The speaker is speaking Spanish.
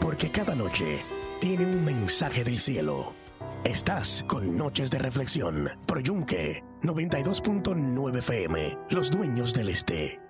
porque cada noche tiene un mensaje del cielo. Estás con Noches de Reflexión, Pro Yunque 92.9 FM, Los Dueños del Este.